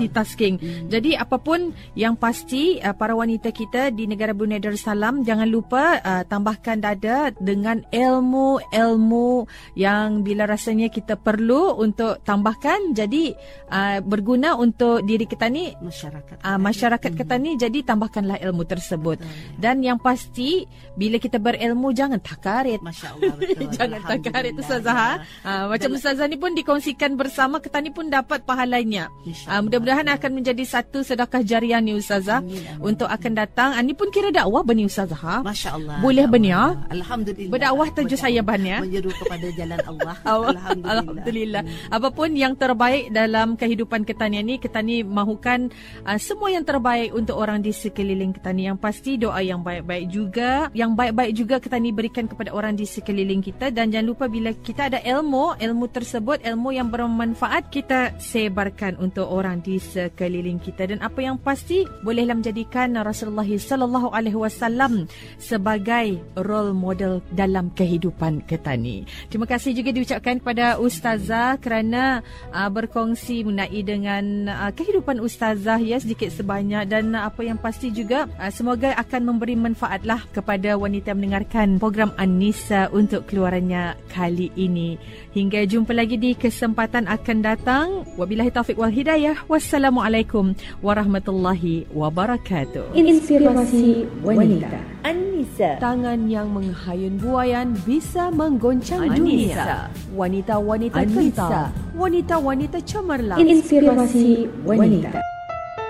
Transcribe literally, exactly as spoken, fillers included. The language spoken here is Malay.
multitasking. Hmm. Jadi apapun yang pasti uh, para wanita kita di negara Brunei Darussalam, jangan lupa uh, tambahkan dada dengan ilmu-ilmu yang bila rasanya kita perlu untuk tambahkan. Jadi uh, berguna untuk diri kita ni, masyarakat uh, masyarakat hmm. kita ni. Jadi tambahkanlah ilmu tersebut. Betul. Dan yang pasti bila kita berilmu jangan takarit. Masya-Allah, betul. Jangan takarit Ustazah. Uh, macam Dan, Ustazah ni pun dikongsikan bersama, kita ni pun dapat pahalanya. Uh, mudah-mudahan akan menjadi satu sedekah jariah ni Ustazah. Amin, amin. Untuk akan datang. Ini pun kira dakwah bani Ustazah. Masya-Allah. Boleh bania? Alhamdulillah. Berdakwah tuju saya bania. Menyeru kepada jalan Allah. Alhamdulillah. Alhamdulillah. Hmm. Apapun yang terbaik dalam kehidupan kita ni, kita ni mahukan uh, semua yang terbaik untuk orang di sekeliling kita ni. Yang pasti doa yang baik-baik juga. Yang baik-baik juga kita ni berikan kepada orang di sekeliling kita. Dan jangan lupa bila kita ada ilmu, ilmu tersebut, ilmu yang bermanfaat, kita sebarkan untuk orang di sekeliling kita. Dan apa yang pasti bolehlah menjadikan Rasulullah sallallahu alaihi wasallam sebagai role model dalam kehidupan kita ni. Terima kasih juga diucapkan kepada Ustazah kerana uh, berkongsi mengenai dengan uh, kehidupan Ustazah ya, sedikit sebanyak. Dan uh, apa yang pasti juga uh, semoga akan memberi manfaatlah kepada wanita yang mendengarkan program An-Nisa untuk keluarannya kali ini. Hingga jumpa lagi di kesempatan akan datang. Wabillahi taufiq wal hidayah. Wassalamualaikum warahmatullahi wabarakatuh. Inspirasi wanita. An-Nisa, tangan yang menghayun buayan bisa menggoncang dunia. Wanita-wanita kental, wanita-wanita cemerlang. Inspirasi wanita.